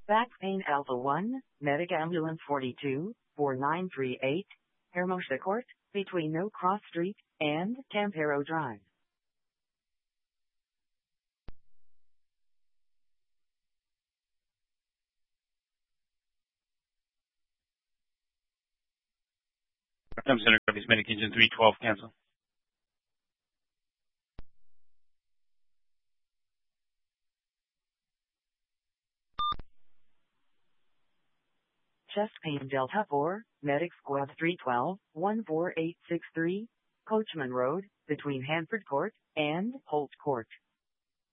Back pain Alpha 1, Medic Ambulance 42, 4938, Hermosa Court, between No Cross Street and Campero Drive. Center Service Medic Engine 312, cancel. Chest pain Delta 4, Medic Squad 312, 14863, Coachman Road, between Hanford Court and Holt Court.